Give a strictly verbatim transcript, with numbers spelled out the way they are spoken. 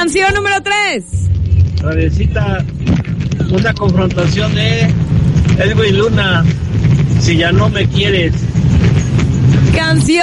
Canción número tres. Radecita, una confrontación de Edwin Luna, Si ya no me quieres. Canción